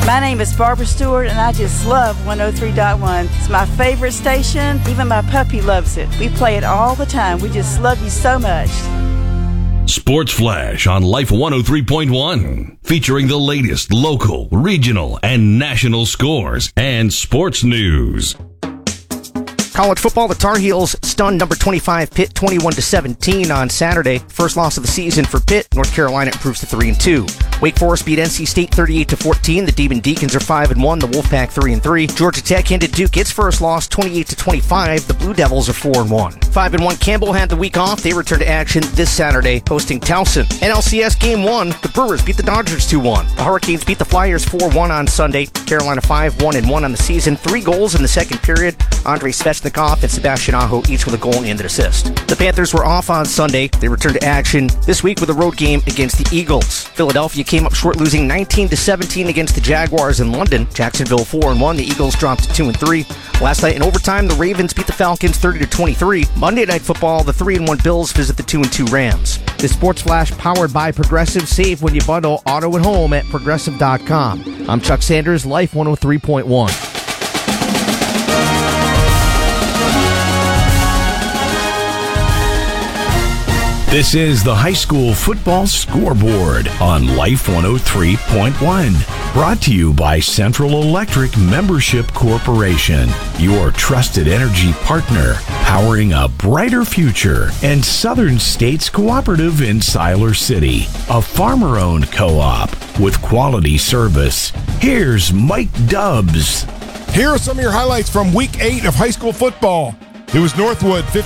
My name is Barbara Stewart, and I just love 103.1. It's my favorite station. Even my puppy loves it. We play it all the time. We just love you so much. Sports Flash on Life 103.1, featuring the latest local, regional, and national scores and sports news. College football, the Tar Heels stunned number 25 Pitt 21-17 on Saturday. First loss of the season for Pitt. North Carolina improves to 3-2. Wake Forest beat NC State 38-14. The Demon Deacons are 5-1. The Wolfpack 3-3. Georgia Tech handed Duke its first loss 28-25. The Blue Devils are 4-1. 5-1 Campbell had the week off. They return to action this Saturday, hosting Towson. NLCS Game 1, the Brewers beat the Dodgers 2-1. The Hurricanes beat the Flyers 4-1 on Sunday. Carolina 5-1-1 on the season. 3 goals in the second period. Andrei Svechnikov and Sebastian Aho each with a goal and an assist. The Panthers were off on Sunday. They returned to action this week with a road game against the Eagles. Philadelphia came up short, losing 19-17 against the Jaguars in London. Jacksonville 4-1. The Eagles dropped to 2-3. Last night in overtime, the Ravens beat the Falcons 30-23. Monday Night Football, the 3-1 Bills visit the 2-2 Rams. The Sports Flash powered by Progressive. Save when you bundle auto and home at Progressive.com. I'm Chuck Sanders, Life 103.1. This is the high school football scoreboard on Life 103.1. Brought to you by Central Electric Membership Corporation, your trusted energy partner, powering a brighter future, and Southern States Cooperative in Siler City, a farmer-owned co-op with quality service. Here's Mike Dubbs. Here are some of your highlights from Week 8 of high school football. It was Northwood